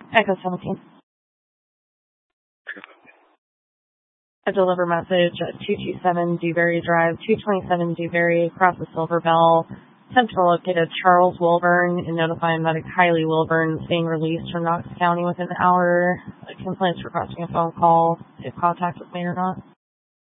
Echo 17. A deliver message at 227 Dewberry Drive, 227 Dewberry, across the Silver Bell. Attempt to locate a Charles Wilburn and notify medic Kylie Wilburn being released from Knox County within an hour. Complaints requesting a phone call if contact was made or not.